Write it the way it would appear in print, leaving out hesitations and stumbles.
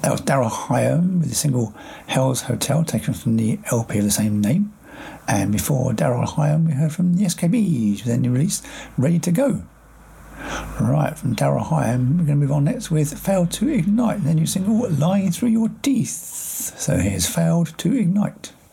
That was Daryl Hyam with the single Hell's Hotel, taken from the LP of the same name. And before Daryl Hyam, we heard from the SKBs with their new release, Ready to Go. Right, from Daryl Hyam, we're going to move on next with Failed to Ignite, their new single, Lying Through Your Teeth. So here's Failed to Ignite.